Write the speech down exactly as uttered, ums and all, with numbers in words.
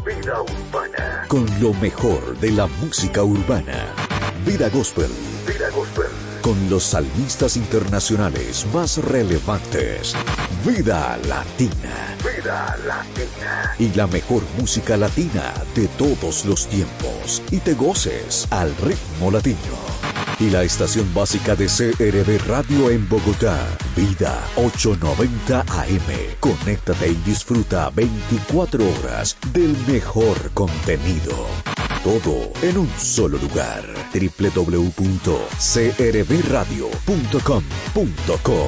Vida Urbana. Con lo mejor de la música urbana. Vida Gospel. Vida Gospel. Con los salmistas internacionales más relevantes. Vida Latina. Vida Latina. Y la mejor música latina de todos los tiempos. Y te goces al ritmo latino. Y la estación básica de C R B Radio en Bogotá. Vida ochocientos noventa A M. Conéctate y disfruta veinticuatro horas del mejor contenido. Todo en un solo lugar. doble u doble u doble u punto c r b radio punto com punto co.